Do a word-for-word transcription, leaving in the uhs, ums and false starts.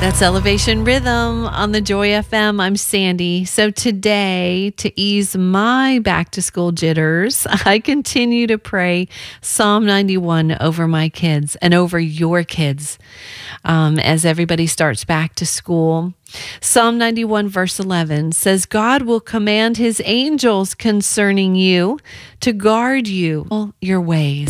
That's Elevation Rhythm on the Joy F M. I'm Sandy. So today, to ease my back to school jitters, I continue to pray Psalm ninety-one over my kids and over your kids um, as everybody starts back to school. Psalm ninety-one verse eleven says, God will command his angels concerning you to guard you all your ways.